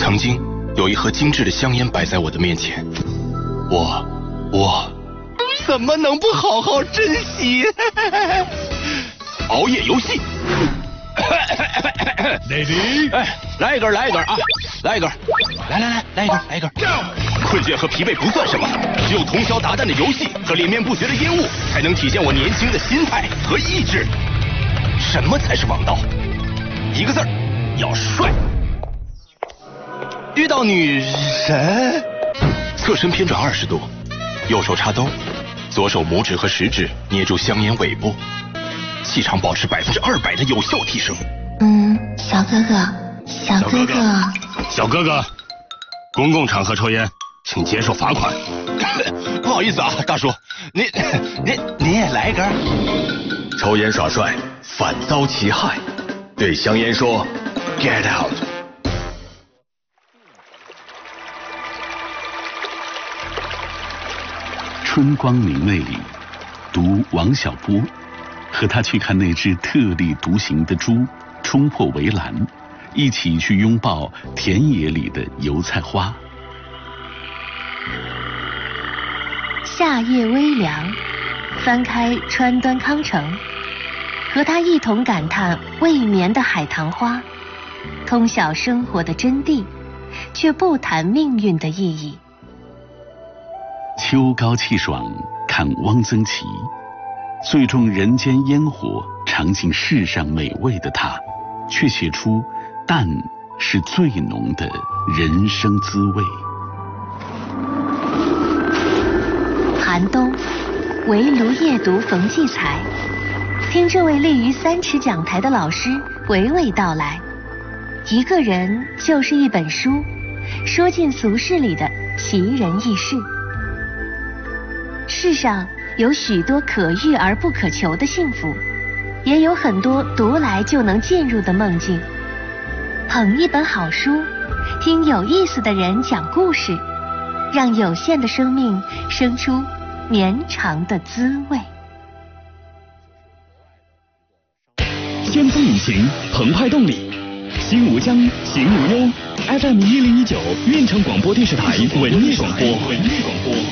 曾经有一盒精致的香烟摆在我的面前，我怎么能不好好珍惜？熬夜游戏。 Lady， 来一根啊，来一根，来一根。困倦和疲惫不算什么，只有通宵达旦的游戏和连绵不绝的烟雾，才能体现我年轻的心态和意志。什么才是王道？一个字儿，要帅。遇到女神，侧身偏转20度，右手插兜，左手拇指和食指捏住香烟尾部，气场保持200%的有效提升。 小哥哥，公共场合抽烟，请接受罚款。 不好意思啊，大叔，您也来一根。 抽烟耍帅，反遭其害。对香烟说 ，Get out。 春光明媚里，读王小波，和他去看那只特立独行的猪冲破围栏，一起去拥抱田野里的油菜花。 夏夜微凉，翻开川端康成，和他一同感叹未眠的海棠花，通晓生活的真谛，却不谈命运的意义。 秋高气爽，看汪曾祺，最重人间烟火，尝尽世上美味的他，却写出淡是最浓的人生滋味。 寒冬，围炉夜读冯骥才，听这位立于3尺讲台的老师娓娓道来。一个人就是一本书，说尽俗世里的奇人异事。世上有许多可遇而不可求的幸福，也有很多读来就能进入的梦境。捧一本好书，听有意思的人讲故事，让有限的生命生出绵长的滋味。 先锋引擎，澎湃动力，心无疆，行无忧。FM 1019，运城广播电视台文艺广播。